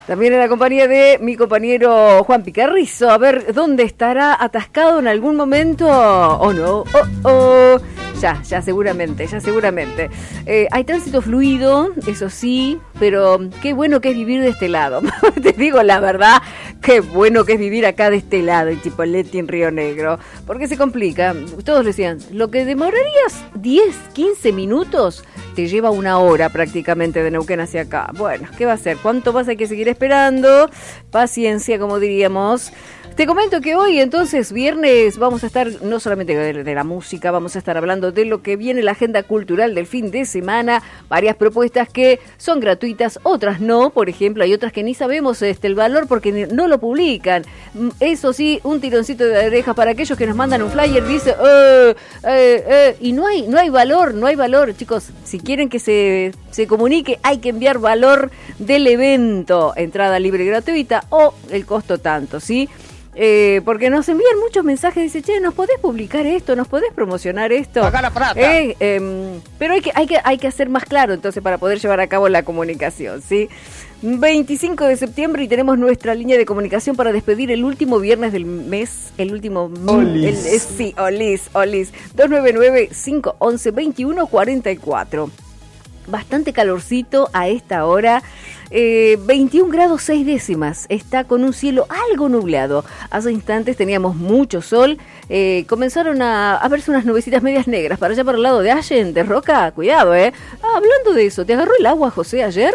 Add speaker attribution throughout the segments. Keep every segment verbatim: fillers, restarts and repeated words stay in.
Speaker 1: También en la compañía de mi compañero Juan Picarrizo, a ver dónde estará atascado en algún momento o no. Oh, oh. Ya, ya seguramente, ya seguramente. Eh, hay tránsito fluido, eso sí, pero qué bueno que es vivir de este lado. Te digo la verdad, qué bueno que es vivir acá de este lado, en Chipoleti, en Río Negro. Porque se complica. Todos decían, lo que demorarías diez, quince minutos, te lleva una hora prácticamente de Neuquén hacia acá. Bueno, ¿qué va a ser? ¿Cuánto más hay que seguir esperando? Paciencia, como diríamos. Te comento que hoy, entonces, viernes, vamos a estar no solamente de, de la música, vamos a estar hablando de lo que viene la agenda cultural del fin de semana, varias propuestas que son gratuitas, otras no, por ejemplo, hay otras que ni sabemos este el valor porque no lo publican. Eso sí, un tironcito de orejas para aquellos que nos mandan un flyer, dice, eh, eh, eh, y no hay, no hay valor, no hay valor, chicos, si quieren que se, se comunique, hay que enviar valor del evento, entrada libre y gratuita o el costo tanto, ¿sí? Eh, porque nos envían muchos mensajes, dice, che, ¿nos podés publicar esto? ¿Nos podés promocionar esto?
Speaker 2: Acá la plata.
Speaker 1: Eh, eh, pero hay que, hay, que, hay que hacer más claro entonces para poder llevar a cabo la comunicación, ¿sí? veinticinco de septiembre y tenemos nuestra línea de comunicación para despedir el último viernes del mes, el último...
Speaker 2: Olis.
Speaker 1: El, el, sí, Olis, Olis. dos nueve nueve, cinco once, veintiuno cuarenta y cuatro. Bastante calorcito a esta hora. Eh, veintiún grados seis décimas, está con un cielo algo nublado. Hace instantes teníamos mucho sol, eh, comenzaron a, a verse unas nubecitas medias negras para allá para el lado de Allen, de Roca, cuidado, eh. Ah, hablando de eso, ¿te agarró el agua, José, ayer?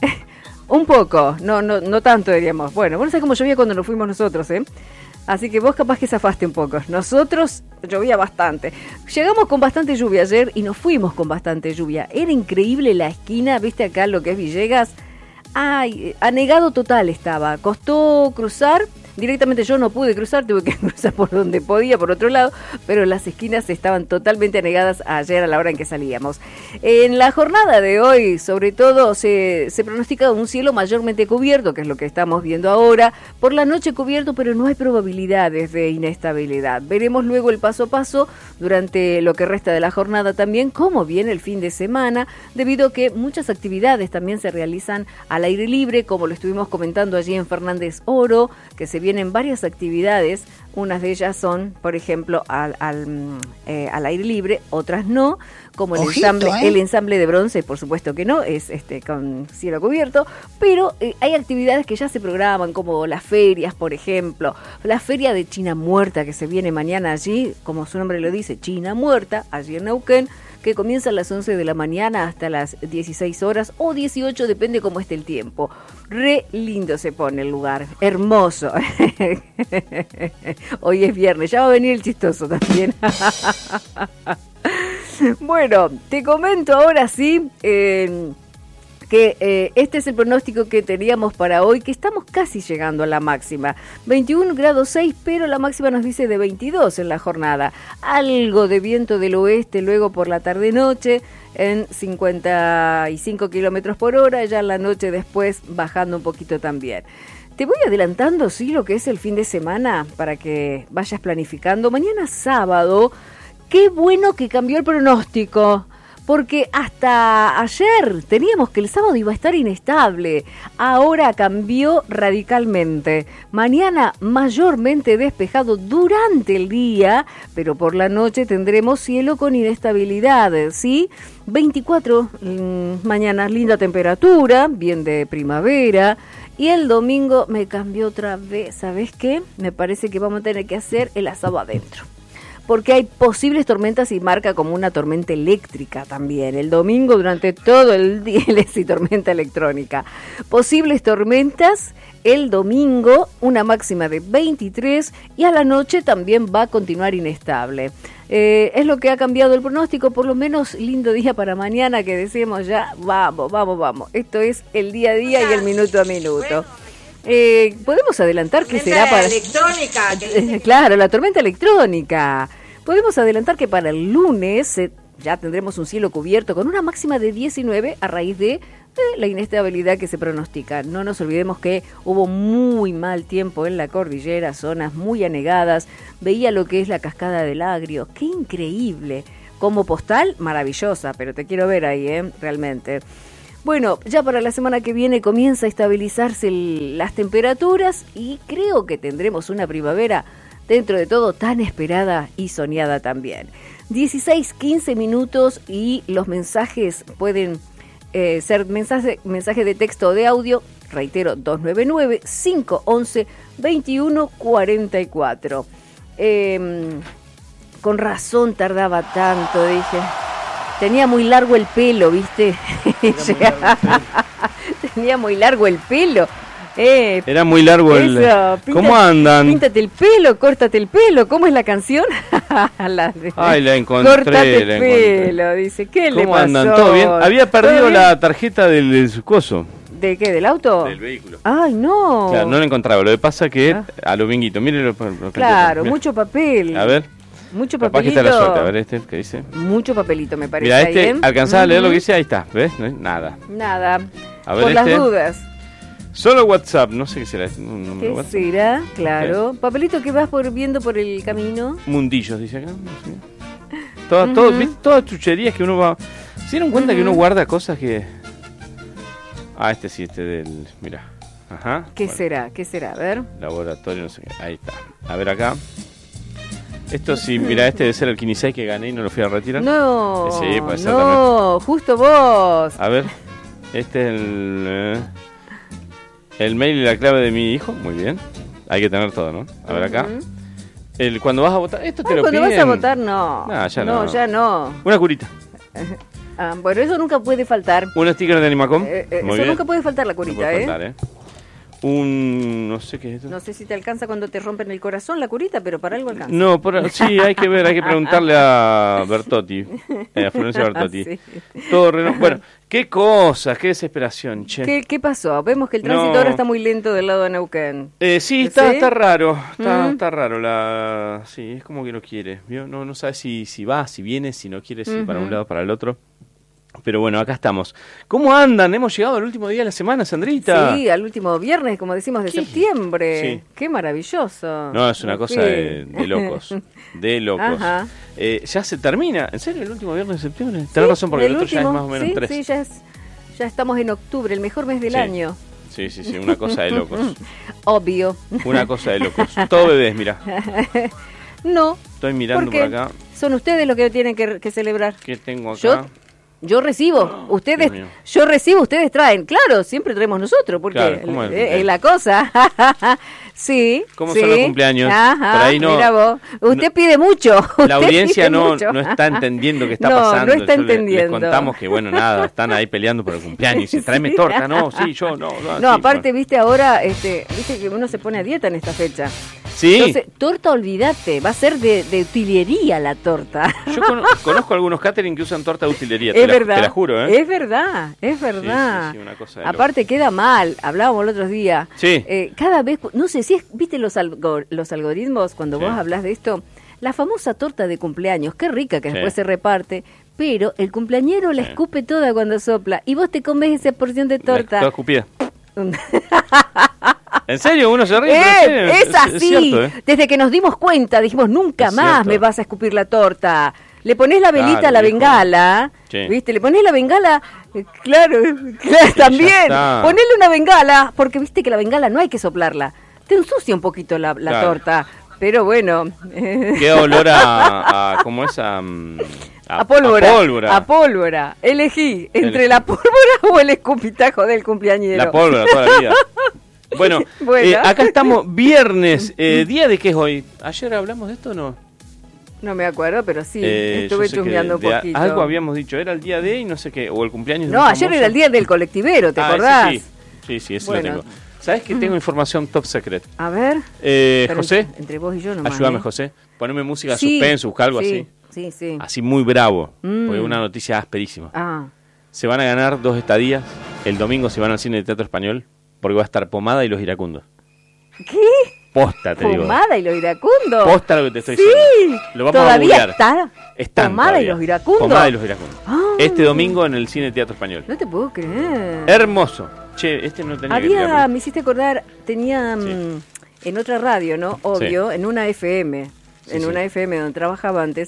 Speaker 1: Un poco, no, no, no tanto diríamos. Bueno, vos no sabés cómo llovía cuando nos fuimos nosotros, eh. Así que vos capaz que zafaste un poco. Nosotros llovía bastante. Llegamos con bastante lluvia ayer y nos fuimos con bastante lluvia. Era increíble la esquina, viste acá lo que es Villegas. Ay, anegado total estaba. Costó cruzar. Directamente yo no pude cruzar, tuve que cruzar por donde podía, por otro lado, pero las esquinas estaban totalmente anegadas ayer a la hora en que salíamos. En la jornada de hoy, sobre todo, se, se pronostica un cielo mayormente cubierto, que es lo que estamos viendo ahora, por la noche cubierto, pero no hay probabilidades de inestabilidad. Veremos luego el paso a paso durante lo que resta de la jornada también, cómo viene el fin de semana, debido a que muchas actividades también se realizan al aire libre, como lo estuvimos comentando allí en Fernández Oro, que se vienen varias actividades, unas de ellas son, por ejemplo, al, al, eh, al aire libre, otras no, como el
Speaker 2: Ojito,
Speaker 1: ensamble,
Speaker 2: ¿eh?
Speaker 1: el ensamble de bronce, por supuesto que no, es este con cielo cubierto, pero eh, hay actividades que ya se programan, como las ferias, por ejemplo, la feria de China Muerta que se viene mañana allí, como su nombre lo dice, China Muerta, allí en Neuquén, que comienza a las once de la mañana hasta las dieciséis horas o dieciocho, depende cómo esté el tiempo. Re lindo se pone el lugar, hermoso. Hoy es viernes, ya va a venir el chistoso también. Bueno, te comento ahora sí eh, que eh, este es el pronóstico que teníamos para hoy, que estamos casi llegando a la máxima. veintiún grados seis, pero la máxima nos dice de veintidós en la jornada. Algo de viento del oeste luego por la tarde-noche en cincuenta y cinco kilómetros por hora, ya en la noche después bajando un poquito también. Te voy adelantando, sí, lo que es el fin de semana para que vayas planificando. Mañana sábado, qué bueno que cambió el pronóstico. Porque hasta ayer teníamos que el sábado iba a estar inestable, ahora cambió radicalmente. Mañana mayormente despejado durante el día, pero por la noche tendremos cielo con inestabilidad, ¿sí? veinticuatro mmm, mañana linda temperatura, bien de primavera. Y el domingo me cambió otra vez, ¿sabes qué? Me parece que vamos a tener que hacer el asado adentro. Porque hay posibles tormentas y marca como una tormenta eléctrica también. El domingo durante todo el día, y tormenta electrónica. Posibles tormentas el domingo, una máxima de veintitrés y a la noche también va a continuar inestable. Eh, es lo que ha cambiado el pronóstico, por lo menos lindo día para mañana que decimos ya, vamos, vamos, vamos. Esto es el día a día y el minuto a minuto. Eh, ¿Podemos adelantar qué será para...
Speaker 3: electrónica. Que...
Speaker 1: Claro, la tormenta electrónica. Podemos adelantar que para el lunes eh, ya tendremos un cielo cubierto con una máxima de diecinueve a raíz de, de la inestabilidad que se pronostica. No nos olvidemos que hubo muy mal tiempo en la cordillera, zonas muy anegadas. Veía lo que es la cascada del Agrio. ¡Qué increíble! Como postal, maravillosa, pero te quiero ver ahí, ¿eh? Realmente. Bueno, ya para la semana que viene comienza a estabilizarse el, las temperaturas y creo que tendremos una primavera dentro de todo tan esperada y soñada también. dieciséis, quince minutos y los mensajes pueden eh, ser mensaje, mensaje de texto o de audio, reitero, dos nueve nueve, cinco once, veintiuno cuarenta y cuatro. Eh, con razón tardaba tanto, dije. Tenía muy largo el pelo, ¿viste? Tenía muy largo el pelo. Eh,
Speaker 2: Era muy largo el...
Speaker 1: eso, píntate,
Speaker 2: ¿Cómo andan?
Speaker 1: Píntate el pelo, córtate el pelo. ¿Cómo es la canción?
Speaker 2: la de... Ay, la encontré.
Speaker 1: Córtate el
Speaker 2: la
Speaker 1: pelo,
Speaker 2: encontré.
Speaker 1: dice. ¿Qué
Speaker 2: ¿Cómo
Speaker 1: le pasó?
Speaker 2: andan? ¿Todo bien? Había perdido la tarjeta del, del su coso.
Speaker 1: ¿De qué? ¿Del auto?
Speaker 2: Del vehículo.
Speaker 1: Ay, no.
Speaker 2: Claro, no la encontraba. Lo que pasa que
Speaker 1: ah.
Speaker 2: a lo vinguito. Mire lo, lo
Speaker 1: Claro, mucho papel.
Speaker 2: A ver.
Speaker 1: Mucho
Speaker 2: Capaz
Speaker 1: papelito.
Speaker 2: que está la suerte. A ver este, ¿qué dice?
Speaker 1: Mucho papelito, me parece.
Speaker 2: Mira, este,
Speaker 1: ahí, ¿eh?
Speaker 2: alcanzaba uh-huh. a leer lo que dice, ahí está. ¿Ves? No es nada.
Speaker 1: Nada.
Speaker 2: A ver,
Speaker 1: Por
Speaker 2: este.
Speaker 1: las dudas.
Speaker 2: Solo WhatsApp, no sé qué será. Un
Speaker 1: ¿Qué
Speaker 2: WhatsApp?
Speaker 1: será? Claro. Papelito que vas por, viendo por el camino.
Speaker 2: Mundillos, dice acá. No sé. Todas, uh-huh. todo, todas chucherías que uno va... ¿Se dieron cuenta uh-huh. que uno guarda cosas que... Ah, este sí, este del... Mira. Ajá.
Speaker 1: ¿Qué
Speaker 2: bueno.
Speaker 1: será? ¿Qué será? A ver.
Speaker 2: Laboratorio, no sé qué. Ahí está. A ver acá. Esto sí, mira, este debe ser el quince seis que gané y no lo fui a retirar.
Speaker 1: No,
Speaker 2: eh, sí, puede ser
Speaker 1: no,
Speaker 2: también.
Speaker 1: Justo vos.
Speaker 2: A ver, este es el, eh, el mail y la clave de mi hijo. Muy bien, hay que tener todo, ¿no? A ver acá. Uh-huh. El, cuando vas a votar, esto te
Speaker 1: ah,
Speaker 2: lo
Speaker 1: cuando
Speaker 2: piden.
Speaker 1: Cuando vas a votar, no.
Speaker 2: Nah, ya
Speaker 1: no. No, ya no.
Speaker 2: Una curita.
Speaker 1: Ah, bueno, eso nunca puede faltar.
Speaker 2: Un sticker de Animacom.
Speaker 1: Eh, eh,
Speaker 2: Muy
Speaker 1: eso
Speaker 2: bien.
Speaker 1: nunca puede faltar, la curita,
Speaker 2: no puede
Speaker 1: ¿eh?
Speaker 2: Faltar, ¿eh? Un... no sé qué es esto.
Speaker 1: No sé si te alcanza cuando te rompen el corazón la curita, pero para algo alcanza.
Speaker 2: No, por, sí, hay que ver, hay que preguntarle a Bertotti, eh, a Florencia Bertotti. Sí. Todo reno... Bueno, qué cosas, qué desesperación, che.
Speaker 1: ¿Qué, qué pasó? Vemos que el tránsito no. ahora está muy lento del lado de Neuquén.
Speaker 2: Eh, sí, está, ¿Sí? está raro, está, uh-huh. está raro. La... Sí, es como que no quiere. ¿Vio? No, no sabe si, si va, si viene, si no quiere, si uh-huh. para un lado, para el otro. Pero bueno, acá estamos. ¿Cómo andan? Hemos llegado al último día de la semana, Sandrita.
Speaker 1: Sí, al último viernes, como decimos, de ¿Qué? septiembre. Sí. Qué maravilloso.
Speaker 2: No, es una cosa de, de locos. De locos. Eh, ya se termina. ¿En serio el último viernes de septiembre? Tenés sí, razón, porque el, el otro último, ya es más o menos
Speaker 1: sí,
Speaker 2: tres.
Speaker 1: Sí, ya, es, ya estamos en octubre, el mejor mes del
Speaker 2: sí.
Speaker 1: año.
Speaker 2: Sí, sí, sí, una cosa de locos.
Speaker 1: Obvio.
Speaker 2: Una cosa de locos. Todo bebés, mira.
Speaker 1: No.
Speaker 2: Estoy mirando por acá.
Speaker 1: Son ustedes los que tienen que, que celebrar.
Speaker 2: ¿Qué tengo acá?
Speaker 1: Yo, Yo recibo, oh, ustedes, yo recibo, ustedes traen. Claro, siempre traemos nosotros, porque claro, ¿cómo es, es, es la cosa. sí.
Speaker 2: ¿Cómo
Speaker 1: sí.
Speaker 2: son los cumpleaños?
Speaker 1: Ajá,
Speaker 2: por ahí no.
Speaker 1: Mira vos. Usted no, pide mucho.
Speaker 2: La
Speaker 1: usted
Speaker 2: audiencia no,
Speaker 1: mucho.
Speaker 2: no está entendiendo qué está
Speaker 1: no,
Speaker 2: pasando.
Speaker 1: No está
Speaker 2: yo
Speaker 1: entendiendo.
Speaker 2: Les, les contamos que, bueno, nada, están ahí peleando por el cumpleaños. Y dice, tráeme sí. torta, no, sí, yo, no. No,
Speaker 1: no
Speaker 2: sí,
Speaker 1: aparte,
Speaker 2: bueno.
Speaker 1: viste, ahora, este, viste que uno se pone a dieta en esta fecha.
Speaker 2: Sí.
Speaker 1: Entonces, torta, olvídate, va a ser de, de utilería la torta.
Speaker 2: Yo con, conozco algunos catering que usan torta de utilería,
Speaker 1: es
Speaker 2: te,
Speaker 1: verdad,
Speaker 2: la, te la juro, ¿eh?
Speaker 1: Es verdad, es verdad.
Speaker 2: Sí, sí, sí, una cosa de
Speaker 1: aparte
Speaker 2: loco.
Speaker 1: Queda mal, hablábamos el otro día.
Speaker 2: Sí.
Speaker 1: Eh, cada vez, no sé si es, viste los, algo, los algoritmos cuando sí. vos hablas de esto, la famosa torta de cumpleaños, qué rica que sí. después se reparte, pero el cumpleañero la sí. escupe toda cuando sopla y vos te comes esa porción de torta.
Speaker 2: Toda escupida. ¿En serio? ¿Uno se ríe?
Speaker 1: Eh, es, es así. Es cierto, ¿eh? Desde que nos dimos cuenta, dijimos, nunca es más cierto. me vas a escupir la torta. Le pones la velita claro, a la viejo. bengala, sí. ¿viste? Le pones la bengala, eh, claro, claro sí, también. Ponele una bengala, porque viste que la bengala no hay que soplarla. Te ensucia un poquito la, la claro. torta, pero bueno.
Speaker 2: Qué olor a, a ¿cómo es? A, a,
Speaker 1: a, pólvora,
Speaker 2: a pólvora.
Speaker 1: A pólvora. Elegí entre Elegí. la pólvora o el escupitajo del cumpleañero.
Speaker 2: La pólvora toda la vida. Bueno, bueno. Eh, acá estamos viernes. Eh, ¿Día de qué es hoy? ¿Ayer hablamos de esto o no?
Speaker 1: No me acuerdo, pero sí, eh, estuve chusmeando un poquito.
Speaker 2: A, algo habíamos dicho, era el día de y no sé qué, o el cumpleaños
Speaker 1: No, ayer famoso. Era el día del colectivero, ¿te
Speaker 2: ah,
Speaker 1: acordás?
Speaker 2: Sí, sí, sí, eso
Speaker 1: bueno.
Speaker 2: lo tengo. ¿Sabes que tengo información top secret?
Speaker 1: A ver.
Speaker 2: Eh, José.
Speaker 1: Entre, entre vos y yo nomás.
Speaker 2: Ayúdame,
Speaker 1: ¿eh?
Speaker 2: José. Poneme música
Speaker 1: sí,
Speaker 2: suspenso, busca algo
Speaker 1: sí,
Speaker 2: así.
Speaker 1: Sí, sí.
Speaker 2: Así muy bravo,
Speaker 1: mm.
Speaker 2: porque es una noticia asperísima.
Speaker 1: Ah.
Speaker 2: Se van a ganar dos estadías. El domingo se van al cine de Teatro Español, porque va a estar Pomada y Los Iracundos.
Speaker 1: ¿Qué?
Speaker 2: Posta, te digo.
Speaker 1: ¿Pomada y Los Iracundos?
Speaker 2: Posta lo que te estoy
Speaker 1: sí.
Speaker 2: diciendo. Lo vamos
Speaker 1: ¿Todavía
Speaker 2: a
Speaker 1: está?
Speaker 2: Están
Speaker 1: ¿Pomada
Speaker 2: todavía.
Speaker 1: y Los Iracundos?
Speaker 2: Pomada y Los Iracundos.
Speaker 1: Ah.
Speaker 2: Este domingo en el cine de Teatro Español.
Speaker 1: No te puedo creer.
Speaker 2: Hermoso. Che, este no tenía
Speaker 1: Había,
Speaker 2: que
Speaker 1: me hiciste acordar, tenía sí. mmm, en otra radio, ¿no? Obvio, sí. en una F M.
Speaker 2: Sí,
Speaker 1: en
Speaker 2: sí.
Speaker 1: una F M donde trabajaba antes,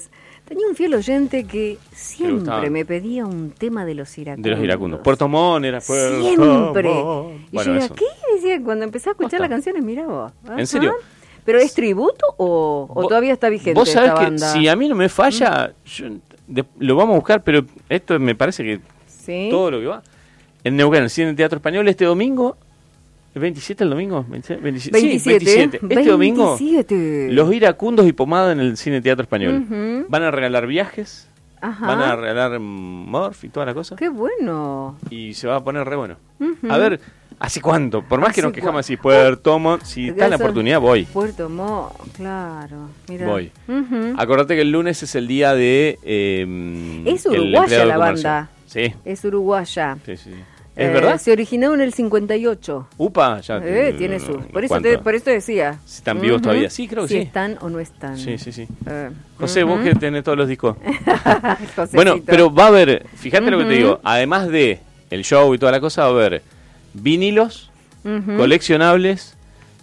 Speaker 1: Tenía un fiel oyente que siempre me pedía un tema de los iracundos.
Speaker 2: De los iracundos. Puerto Montt era Puerto
Speaker 1: Siempre.
Speaker 2: Montt.
Speaker 1: Y
Speaker 2: Bueno,
Speaker 1: yo decía,
Speaker 2: eso.
Speaker 1: ¿qué? Decía, cuando empecé a escuchar las canciones, mirá vos. Ajá.
Speaker 2: ¿En serio?
Speaker 1: ¿Pero es tributo o, o todavía está vigente
Speaker 2: Vos sabés
Speaker 1: esta
Speaker 2: que
Speaker 1: banda?
Speaker 2: si a mí no me falla, yo, de, lo vamos a buscar, pero esto me parece que
Speaker 1: ¿Sí?
Speaker 2: todo lo que va. En Neuquén, el Cine Teatro Español, este domingo, ¿el veintisiete el domingo? veintisiete, veintisiete,
Speaker 1: veintisiete.
Speaker 2: Sí, veintisiete. Este
Speaker 1: veintisiete.
Speaker 2: domingo, los iracundos y pomada en el Cine Teatro Español.
Speaker 1: Uh-huh.
Speaker 2: Van a regalar viajes,
Speaker 1: Ajá.
Speaker 2: van a regalar morf y toda la cosa.
Speaker 1: ¡Qué bueno!
Speaker 2: Y se va a poner re bueno.
Speaker 1: Uh-huh.
Speaker 2: A ver, ¿hace cuánto? Por más que
Speaker 1: ¿Hace
Speaker 2: nos quejamos
Speaker 1: cua-
Speaker 2: así, Puerto Montt, si está en la
Speaker 1: Eso-
Speaker 2: oportunidad, voy.
Speaker 1: Puerto Montt, claro. Mirá.
Speaker 2: Voy.
Speaker 1: Ujú.
Speaker 2: Acordate que el lunes es el día de... eh,
Speaker 1: Es
Speaker 2: el
Speaker 1: uruguaya
Speaker 2: empleado de
Speaker 1: la
Speaker 2: comercio.
Speaker 1: banda.
Speaker 2: Sí,
Speaker 1: Es uruguaya.
Speaker 2: sí, sí. ¿Es
Speaker 1: Eh,
Speaker 2: verdad?
Speaker 1: Se originó en el cincuenta y ocho.
Speaker 2: Upa, ya.
Speaker 1: Eh,
Speaker 2: eh,
Speaker 1: tiene su. Por eso,
Speaker 2: ¿cuánto?
Speaker 1: te, por eso te decía.
Speaker 2: Si están vivos
Speaker 1: Ujú.
Speaker 2: todavía. Sí, creo que
Speaker 1: si
Speaker 2: sí.
Speaker 1: están o no están.
Speaker 2: Sí, sí, sí.
Speaker 1: Eh,
Speaker 2: José,
Speaker 1: ujú.
Speaker 2: vos que tenés todos los discos.
Speaker 1: Josecito.
Speaker 2: Bueno, pero va a haber, fíjate lo que te
Speaker 1: Ujú.
Speaker 2: digo, además de el show y toda la cosa, va a haber vinilos,
Speaker 1: Ujú.
Speaker 2: coleccionables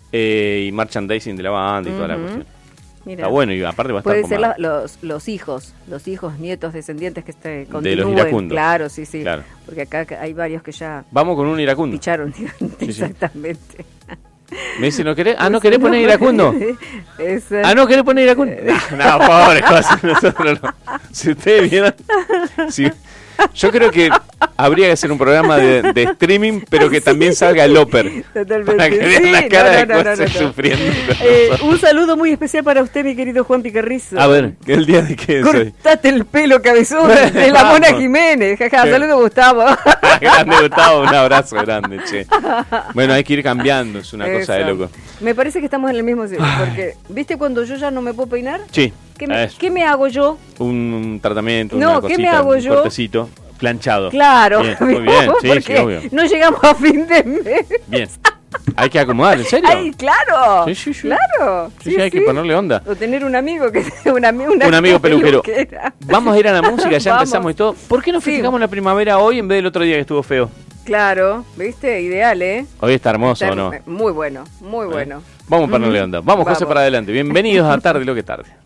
Speaker 2: eh, y merchandising de la banda y toda la
Speaker 1: Ujú.
Speaker 2: cuestión.
Speaker 1: Mira.
Speaker 2: Está bueno y aparte va a estar
Speaker 1: Puede ser
Speaker 2: pomada.
Speaker 1: la- los, los hijos, los hijos, nietos, descendientes que este,
Speaker 2: los
Speaker 1: continúen.
Speaker 2: iracundos.
Speaker 1: Claro, sí, sí.
Speaker 2: Claro.
Speaker 1: Porque acá hay varios que ya
Speaker 2: Vamos con un iracundo.
Speaker 1: picharon.
Speaker 2: sí.
Speaker 1: Exactamente.
Speaker 2: Me dice, ¿no querés? Ah, ¿no querés poner iracundo?
Speaker 1: Esa-
Speaker 2: Ah, ¿no querés poner iracundo? No, pobre José, nosotros no. Si ustedes vieran... si- yo creo que habría que hacer un programa de, de streaming, pero que también salga el Oper.
Speaker 1: Totalmente.
Speaker 2: Para que vean
Speaker 1: Sí,
Speaker 2: la cara
Speaker 1: no, no,
Speaker 2: de
Speaker 1: no,
Speaker 2: José
Speaker 1: no, no.
Speaker 2: sufriendo. con
Speaker 1: Eh,
Speaker 2: nosotros.
Speaker 1: un saludo muy especial para usted, mi querido Juan Picarrizo.
Speaker 2: A ver, ¿qué el día de qué es hoy?
Speaker 1: Cortate el pelo, cabezón, de la Mona
Speaker 2: Vamos.
Speaker 1: Jiménez. Jaja,
Speaker 2: Sí.
Speaker 1: saludo, Gustavo.
Speaker 2: Grande Gustavo, un abrazo grande, che. Bueno, hay que ir cambiando, es una cosa de
Speaker 1: Eso.
Speaker 2: loco.
Speaker 1: Me parece que estamos en el mismo sitio, porque, ¿viste cuando yo ya no me puedo peinar?
Speaker 2: Sí,
Speaker 1: ¿Qué me,
Speaker 2: eso.
Speaker 1: ¿qué me hago yo?
Speaker 2: Un, un tratamiento,
Speaker 1: No,
Speaker 2: una
Speaker 1: ¿qué me
Speaker 2: cosita,
Speaker 1: hago
Speaker 2: un
Speaker 1: yo?
Speaker 2: cortecito, planchado.
Speaker 1: Claro,
Speaker 2: Bien, muy bien, sí,
Speaker 1: porque
Speaker 2: sí, obvio.
Speaker 1: no llegamos a fin de mes.
Speaker 2: Bien. Hay que acomodar, ¿en serio?
Speaker 1: Ay, claro,
Speaker 2: Sí, sí, sí.
Speaker 1: claro.
Speaker 2: Sí, sí, hay que ponerle onda.
Speaker 1: O tener un amigo que un, ami- una
Speaker 2: Un amigo peluquero.
Speaker 1: peluquera.
Speaker 2: Vamos a ir a la música, ya
Speaker 1: Vamos.
Speaker 2: empezamos y todo. ¿Por qué no
Speaker 1: Sí.
Speaker 2: festejamos la primavera hoy en vez del otro día que estuvo feo?
Speaker 1: Claro, ¿viste? Ideal, ¿eh?
Speaker 2: Hoy está hermoso,
Speaker 1: Está
Speaker 2: ¿o no?
Speaker 1: Muy bueno, muy bueno.
Speaker 2: Vamos a ponerle onda. Vamos, José,
Speaker 1: Vamos.
Speaker 2: para adelante. Bienvenidos a Tarde lo que tarde.